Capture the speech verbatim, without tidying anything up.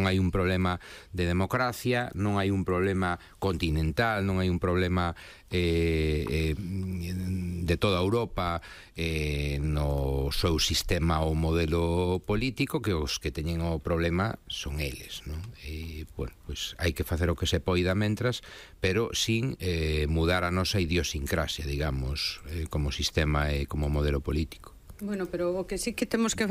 non hai un problema de democracia, non hai un problema continental, non hai un problema eh, eh, de toda Europa eh, no seu sistema ou modelo político, que os que teñen o problema son eles, non? E, bueno, pois hai que facer o que se poida mentras, pero sin eh, mudar a nosa idiosincrasia, digamos, eh, como sistema e como modelo político. Bueno, pero o que sí que temos que